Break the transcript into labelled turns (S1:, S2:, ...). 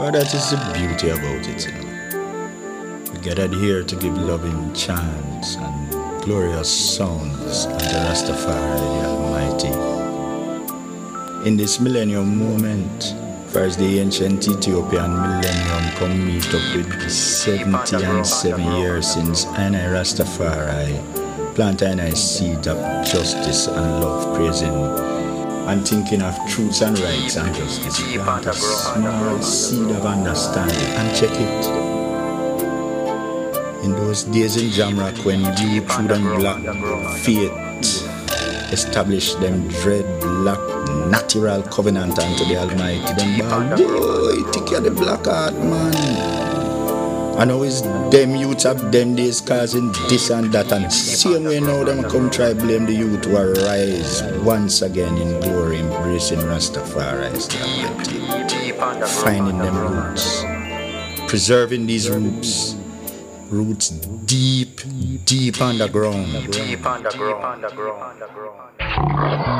S1: For that is the beauty about it, you know. We gathered here to give loving chants and glorious sounds unto Rastafari the Almighty. In this millennium moment, first the ancient Ethiopian millennium come meet up with 77 years since I Rastafari plant I seed of justice and love, praising and thinking of truths and rights and justice. Plant a small seed of understanding and check it. In those days in Jamrock, when you through them black faith establish them dreadlock natural covenant unto the Almighty, them ball, boy, take care of the black heart, man. I know it's them youths of them days causing this and that, and same way now them come try blame the youth who arise once again in glory, embracing Rastafari, Almighty, finding them roots, preserving these roots deep underground.